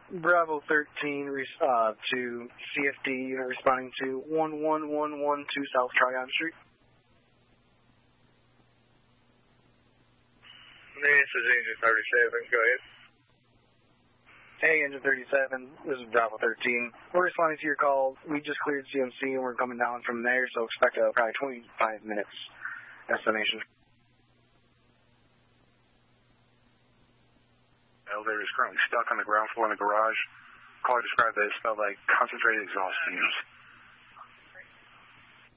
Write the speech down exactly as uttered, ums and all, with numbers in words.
Bravo thirteen uh, to C F D unit responding to one one one one two South Tryon Street. This is Engine thirty-seven, go ahead. Hey, Engine thirty-seven, this is Bravo thirteen. We're responding to your call. We just cleared C M C and we're coming down from there, so expect a probably twenty-five minutes estimation. Elevator is currently stuck on the ground floor in the garage. Caller described that it smelled like concentrated exhaust fumes.